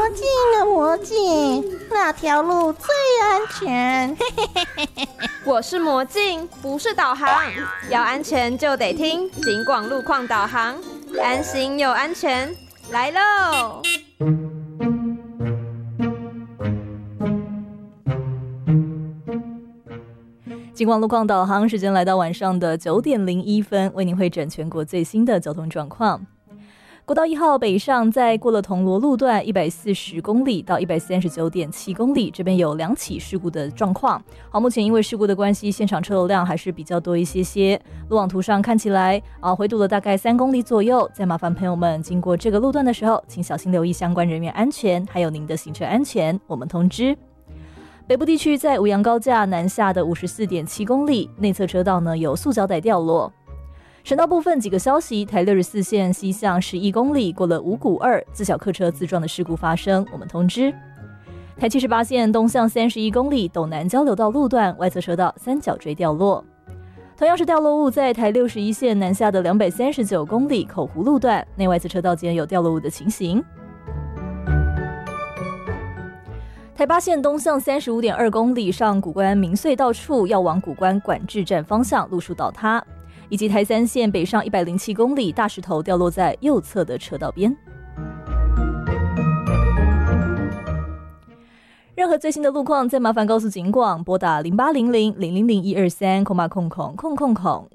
镜啊魔镜，哪条路最安全？ 我是魔镜，不是导航，要安全就得听警广路况导航，安心又安全，来喽！ 警广路况导航时间来到晚上的9点01分，为您会诊全国最新的交通状况。国道1号北上，在过了铜锣路段140公里到139.7公里，这边有2起事故的状况。好，目前因为事故的关系，现场车流量还是比较多一些。路网图上看起来回堵了大概3公里左右。再麻烦朋友们经过这个路段的时候，请小心留意相关人员安全，还有您的行车安全。我们通知。北部地区在五杨高架南下的54.7公里，内侧车道呢有塑胶袋掉落。省道部分几个消息，台64线西向11公里过了五股2，自小客车自撞的事故发生，我们通知。台78线东向31公里斗南交流道路段外侧车道三角锥掉落。同样是掉落物，在台61线南下的239公里口湖路段内外侧车道间有掉落物的情形。台8线东向35.2公里上谷关明隧道处要往谷关管制站方向路树倒塌，以及台3线北上107公里大石头掉落在右侧的车道边。任何最新的路况，再麻烦告诉警广，拨打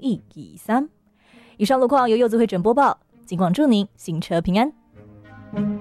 0800-000-123，123。以上路况由柚子会诊播报，警广祝您行车平安。